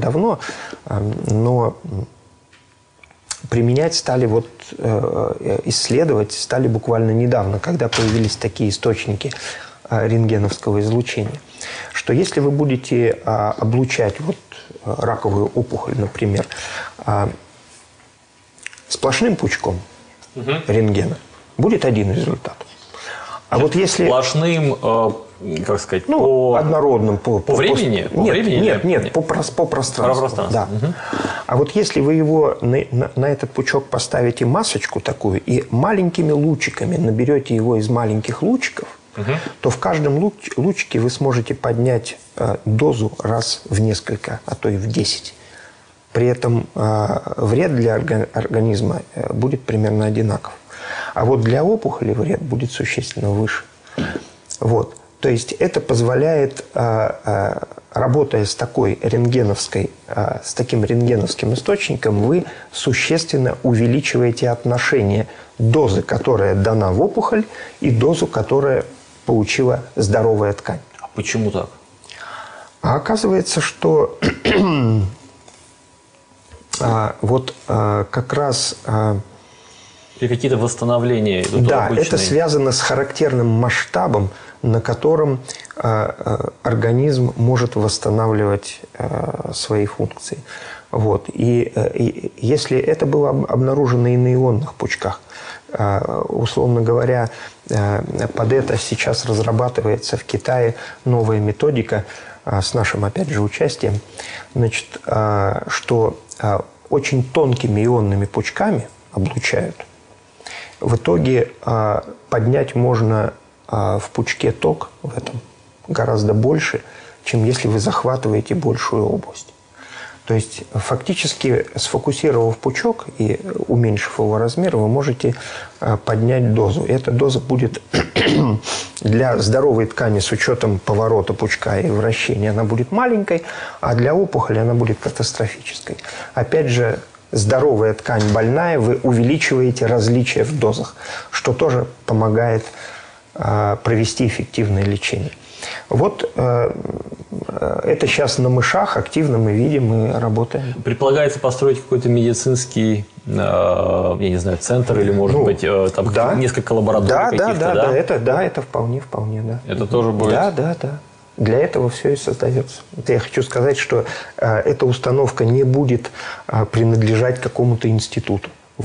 давно, но применять стали, исследовать стали буквально недавно, когда появились такие источники рентгеновского излучения. Что если вы будете облучать раковую опухоль, например, сплошным пучком рентгена, будет один результат. А вот если... Сплошным, как сказать, однородным. По времени? Нет, по пространству. Да. А вот если вы его на этот пучок поставите масочку такую и маленькими лучиками наберете его из маленьких лучиков, то в каждом лучике вы сможете поднять дозу раз в несколько, а то и в 10. При этом вред для организма будет примерно одинаков. А вот для опухоли вред будет существенно выше. То есть это позволяет, работая с таким рентгеновским источником, вы существенно увеличиваете отношение дозы, которая дана в опухоль, и дозу, которая получила здоровая ткань. А почему так? А оказывается, что как раз... Или какие-то восстановления идут? Да, обычные? Это связано с характерным масштабом, на котором организм может восстанавливать свои функции. И если это было обнаружено и на ионных пучках, условно говоря, под это сейчас разрабатывается в Китае новая методика с нашим, опять же, участием, что очень тонкими ионными пучками облучают. В итоге поднять можно в пучке ток в этом гораздо больше, чем если вы захватываете большую область. То есть фактически, сфокусировав пучок и уменьшив его размер, вы можете поднять дозу. И эта доза будет для здоровой ткани с учетом поворота пучка и вращения, она будет маленькой, а для опухоли она будет катастрофической. Опять же, здоровая ткань больная, вы увеличиваете различия в дозах, что тоже помогает провести эффективное лечение. Это сейчас на мышах активно мы видим и работаем. Предполагается построить какой-то медицинский, я не знаю, центр или, может быть, там несколько лабораторий каких-то, да? Это вполне, да. Это тоже будет? Да. Для этого все и создается. Я хочу сказать, что эта установка не будет принадлежать какому-то институту.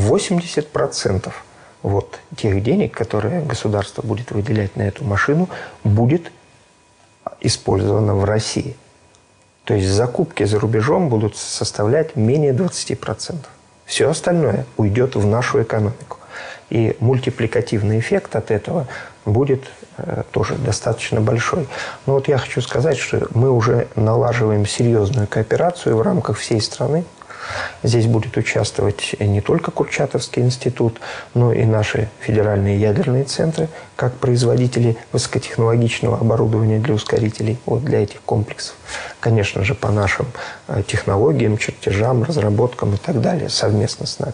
80% тех денег, которые государство будет выделять на эту машину, будет использовано в России. То есть закупки за рубежом будут составлять менее 20%. Все остальное уйдет в нашу экономику. И мультипликативный эффект от этого будет тоже достаточно большой. Но я хочу сказать, что мы уже налаживаем серьезную кооперацию в рамках всей страны. Здесь будет участвовать не только Курчатовский институт, но и наши федеральные ядерные центры, как производители высокотехнологичного оборудования для ускорителей, для этих комплексов. Конечно же, по нашим технологиям, чертежам, разработкам и так далее, совместно с нами.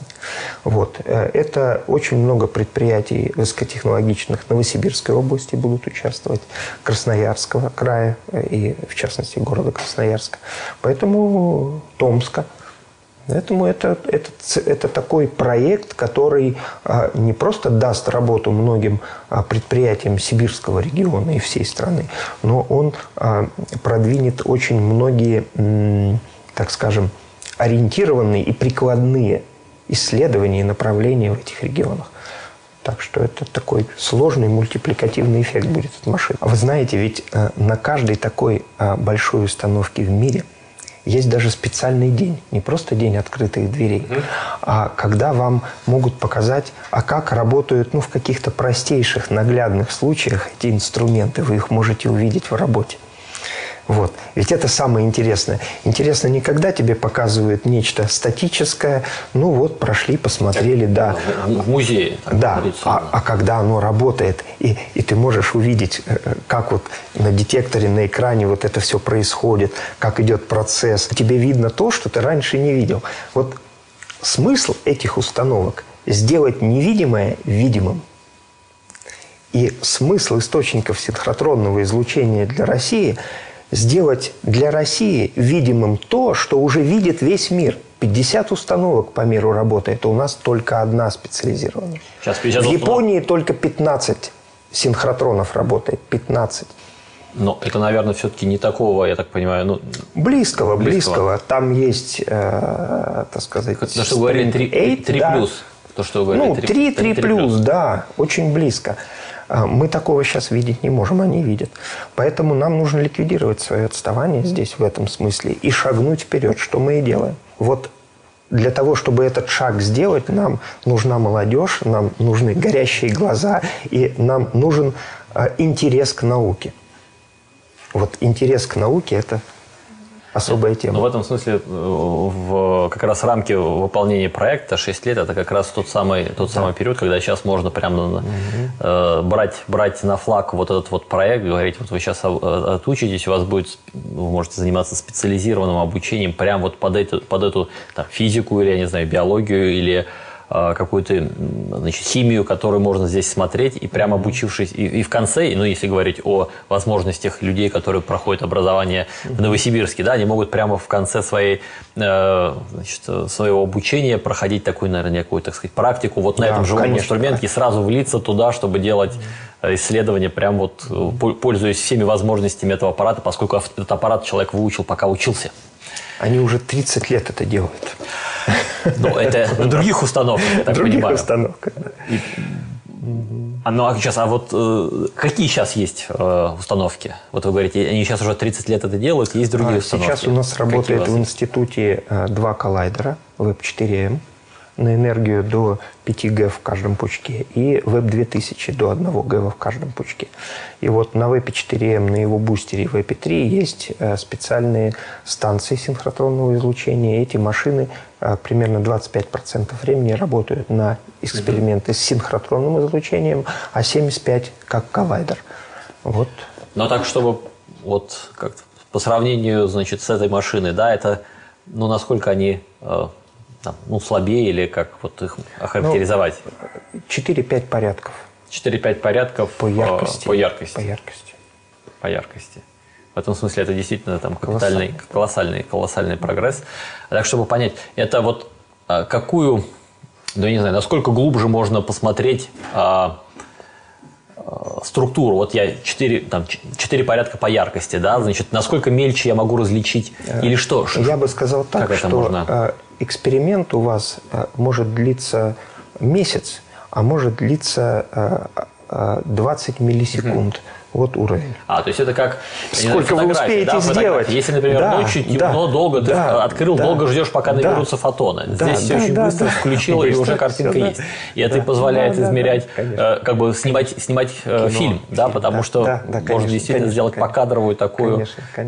Это очень много предприятий высокотехнологичных Новосибирской области будут участвовать, Красноярского края и, в частности, города Красноярска. Поэтому Томска. Поэтому это такой проект, который не просто даст работу многим предприятиям сибирского региона и всей страны, но он продвинет очень многие, так скажем, ориентированные и прикладные исследования и направления в этих регионах. Так что это такой сложный мультипликативный эффект будет от машины. А вы знаете, ведь на каждой такой большой установке в мире есть даже специальный день, не просто день открытых дверей, а когда вам могут показать, как работают, в каких-то простейших, наглядных случаях эти инструменты. Вы их можете увидеть в работе. Ведь это самое интересное. Интересно не когда тебе показывают нечто статическое, прошли, посмотрели, да. В музее. Да, а когда оно работает, и ты можешь увидеть, как на детекторе, на экране это все происходит, как идет процесс. Тебе видно то, что ты раньше не видел. Смысл этих установок – сделать невидимое видимым. И смысл источников синхротронного излучения для России – сделать для России видимым то, что уже видит весь мир. 50 установок по миру работает, а у нас только одна специализированная. В Японии только 15 синхротронов работает. 15. Но это, наверное, все-таки не такого, я так понимаю, ну... Близкого. Там есть, так сказать... То, что вы говорили, 3 да. плюс. То, что вы говорили, 3 плюс, да, очень близко. Мы такого сейчас видеть не можем, они видят. Поэтому нам нужно ликвидировать свое отставание здесь, в этом смысле, и шагнуть вперед, что мы и делаем. Вот для того, чтобы этот шаг сделать, нам нужна молодежь, нам нужны горящие глаза, и нам нужен интерес к науке. Вот интерес к науке – это особая тема. Но в этом смысле как раз рамки выполнения проекта 6 лет – это как раз тот самый период, когда сейчас можно прямо брать на флаг вот этот вот проект, говорить, вот вы сейчас отучитесь, у вас будет, вы можете заниматься специализированным обучением прямо вот под эту там, физику или, я не знаю, биологию или какую-то, значит, химию, которую можно здесь смотреть, и прямо обучившись, и в конце, ну, если говорить о возможностях людей, которые проходят образование в Новосибирске, да, они могут прямо в конце своего обучения проходить такую, наверное, некую, так сказать, практику вот на этом живом инструменте и сразу влиться туда, чтобы делать исследования, прям вот пользуясь всеми возможностями этого аппарата, поскольку этот аппарат человек выучил, пока учился. Они уже 30 лет это делают. Но это на других установках, я так понимаю. Других установках, да. А вот какие сейчас есть установки? Вот вы говорите, они сейчас уже 30 лет это делают, есть другие установки? Сейчас у нас работает в институте 2 коллайдера, Web4M, на энергию до 5 ГЭВ в каждом пучке, и Web2000 до 1 ГЭВ в каждом пучке. И вот на Web4M, на его бустере Web3 есть специальные станции синхротронного излучения. Эти машины примерно 25% времени работают на эксперименты с синхротронным излучением, а 75% как коллайдер. Вот. Но так, чтобы вот как-то по сравнению, значит, с этой машиной, да, это, ну, насколько они... слабее или как вот их охарактеризовать? 4-5 порядков. 4-5 порядков по яркости. По яркости. В этом смысле это действительно там колоссальный прогресс. Так, чтобы понять, это вот какую, я не знаю, насколько глубже можно посмотреть структуру. Вот я 4 порядка по яркости, да, значит, насколько мельче я могу различить или что? Я бы сказал так, что эксперимент у вас может длиться месяц, а может длиться 20 миллисекунд. Вот уровень. То есть это как сколько вы успеете сделать. Если, например, ночью темно, долго ты открыл, долго ждешь, пока наберутся фотоны. Здесь все очень быстро включил, и уже картинка есть. И это позволяет измерять, как бы снимать фильм, да, потому что можно действительно сделать покадровую такую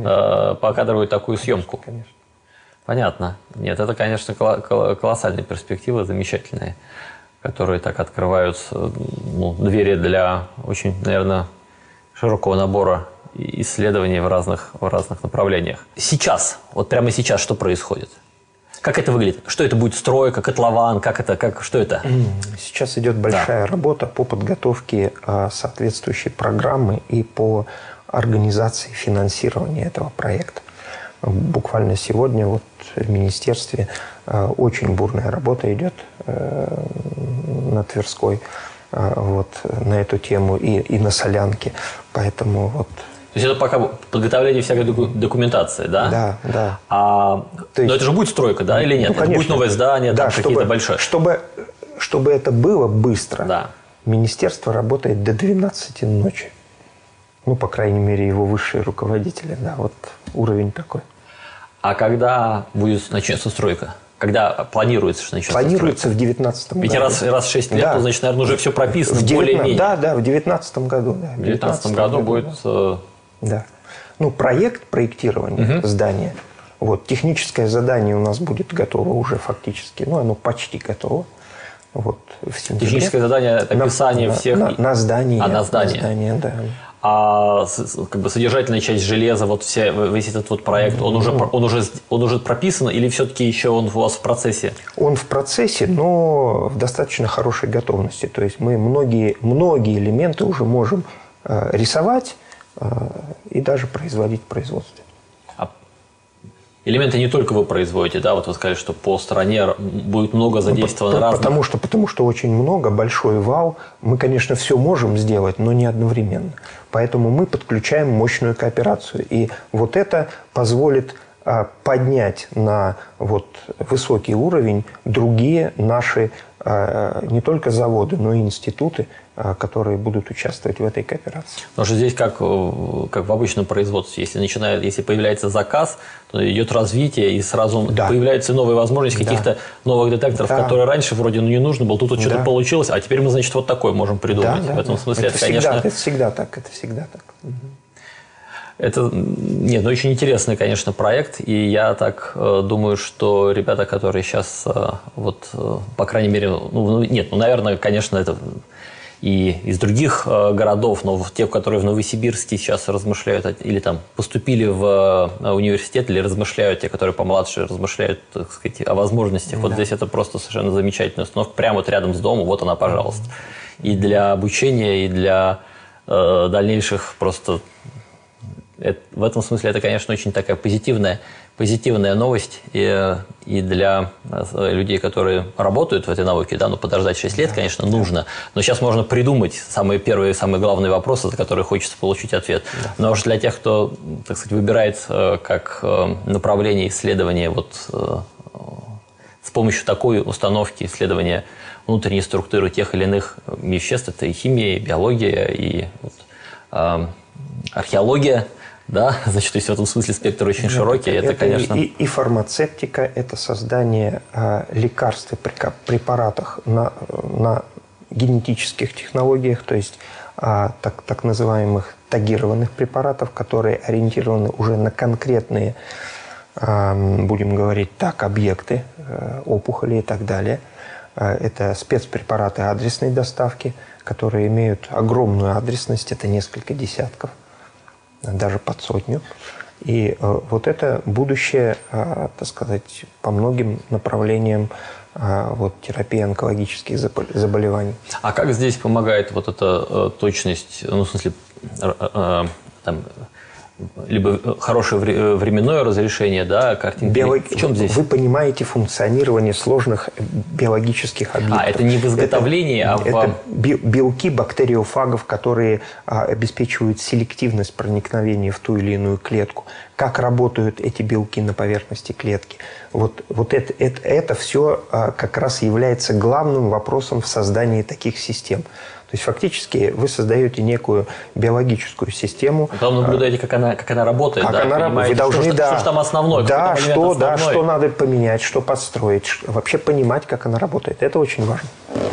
съемку. Понятно. Нет, это, конечно, колоссальные перспективы, замечательные, которые так открывают двери для очень, наверное, широкого набора исследований в разных направлениях. Сейчас, вот прямо сейчас, что происходит? Как это выглядит? Что это будет, стройка, котлован? Что это? Сейчас идет большая работа по подготовке соответствующей программы и по организации финансирования этого проекта. Буквально сегодня вот в министерстве очень бурная работа идет на Тверской вот, на эту тему и на Солянке. Поэтому вот... То есть это пока подготовление всякой документации, да? Да. Но это же будет стройка, да, или нет? Конечно. Это будет новое здание, да, какие-то большие. Чтобы это было быстро, министерство работает до 12 ночи. Ну, по крайней мере, его высшие руководители. Да, вот уровень такой. А когда будет начнется стройка? Когда планируется, что начнется стройка? Планируется в 2019 году. Ведь раз в 6 лет, то, значит, наверное, уже все прописано более-менее. Да, в 2019 году. В 2019 году будет... Да. Ну, проектирование здания. Вот, техническое задание у нас будет готово уже фактически. Ну, оно почти готово. Вот, в сентябре. Техническое задание – это описание всех… На здании. На здание. На здание, да. А как бы содержательная часть железа, вот весь этот вот проект, он уже прописан или все-таки еще он у вас в процессе? Он в процессе, но в достаточно хорошей готовности. То есть мы многие элементы уже можем рисовать, и даже производить в производстве. Элементы не только вы производите, да? Вот вы сказали, что по стране будет много задействовано разных. Потому что очень много, большой вал. Мы, конечно, все можем сделать, но не одновременно. Поэтому мы подключаем мощную кооперацию. И вот это позволит поднять на вот высокий уровень другие наши не только заводы, но и институты, которые будут участвовать в этой кооперации. Потому что здесь, как в обычном производстве, если появляется заказ, то идет развитие, и сразу появляются новые возможности каких-то новых детекторов, которые раньше вроде не нужно было. Тут что-то получилось, а теперь мы, значит, вот такой можем придумать. В этом смысле это, конечно... Это всегда так. Это, нет, очень интересный, конечно, проект, и я так думаю, что ребята, которые сейчас, вот, по крайней мере, наверное, конечно, это и из других городов, но те, которые в Новосибирске сейчас размышляют, или там поступили в университет, или размышляют, те, которые помладше, размышляют, так сказать, о возможностях. Вот здесь это просто совершенно замечательная установка, прямо вот рядом с домом, вот она, пожалуйста. И для обучения, и для дальнейших просто... В этом смысле это, конечно, очень такая позитивная новость и для людей, которые работают в этой науке, да, подождать 6 лет, конечно, нужно, но сейчас можно придумать самые первые, самые главные вопросы, за которые хочется получить ответ. Но уж для тех, кто, так сказать, выбирает как направление исследования вот с помощью такой установки исследования внутренней структуры тех или иных веществ, это и химия, и биология, и археология. Да, значит, то есть в этом смысле спектр очень широкий. Это конечно... и фармацевтика, это создание лекарств и препаратов на генетических технологиях, то есть так называемых тагированных препаратов, которые ориентированы уже на конкретные, будем говорить так, объекты, опухоли и так далее. Это спецпрепараты адресной доставки, которые имеют огромную адресность, это несколько десятков, даже под 100. И вот это будущее, так сказать, по многим направлениям вот, терапии онкологических заболеваний. А как здесь помогает вот эта точность, в смысле, там, либо хорошее временное разрешение, да, картинки? В чем здесь? Вы понимаете функционирование сложных биологических объектов. Это не в изготовлении, это белки бактериофагов, которые обеспечивают селективность проникновения в ту или иную клетку. Как работают эти белки на поверхности клетки. Вот это все как раз является главным вопросом в создании таких систем. То есть фактически вы создаете некую биологическую систему. Потом наблюдаете, как она работает. Как она работает. Вы должны, что же там основное? Да, что надо поменять, что подстроить. Вообще понимать, как она работает. Это очень важно.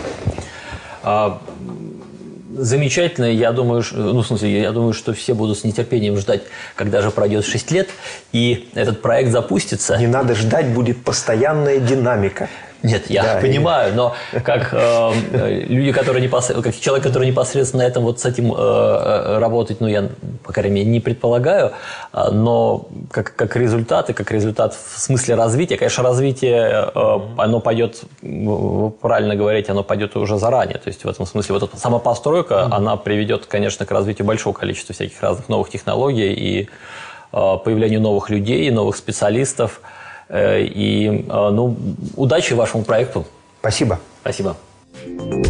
Замечательно. Я думаю, что все будут с нетерпением ждать, когда же пройдет 6 лет, и этот проект запустится. Не надо ждать, будет постоянная динамика. Нет, я понимаю, но как люди, которые как человек, который непосредственно с этим работать, я, по крайней мере, не предполагаю, но как результат в смысле развития, конечно, развитие, оно пойдет, вы правильно говорите, оно пойдет уже заранее, то есть в этом смысле вот эта сама постройка, она приведет, конечно, к развитию большого количества всяких разных новых технологий и появлению новых людей, новых специалистов. И удачи вашему проекту. Спасибо. Спасибо.